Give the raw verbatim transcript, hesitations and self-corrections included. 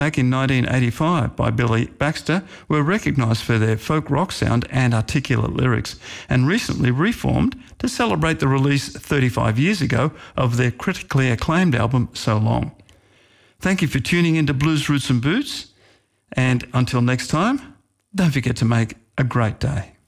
back in nineteen eighty-five by Billy Baxter, were recognised for their folk rock sound and articulate lyrics, and recently reformed to celebrate the release thirty-five years ago of their critically acclaimed album, So Long. Thank you for tuning into Blues Roots and Boots, and until next time, don't forget to make a great day.